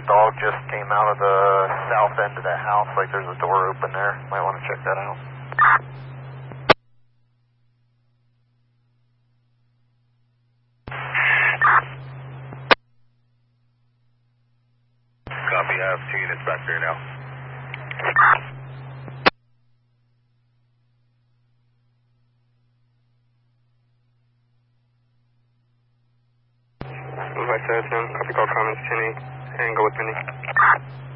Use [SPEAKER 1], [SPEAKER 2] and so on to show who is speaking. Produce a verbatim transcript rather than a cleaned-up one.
[SPEAKER 1] dog just came out of the south end of that house, like there's a door open there. Might want to check that out. Copy, I have two units back there now.
[SPEAKER 2] Vice President, copy call comments, Cheney, and go with Mindy.